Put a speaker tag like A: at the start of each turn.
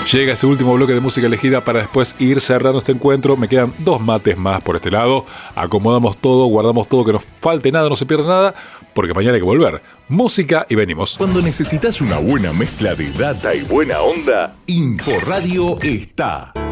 A: Llega ese último bloque de música elegida para después ir cerrando este encuentro. Me quedan 2 mates más por este lado. Acomodamos todo, guardamos todo, que no falte nada, no se pierda nada, porque mañana hay que volver. Música y venimos.
B: Cuando necesitas una buena mezcla de data y buena onda, Inforadio está.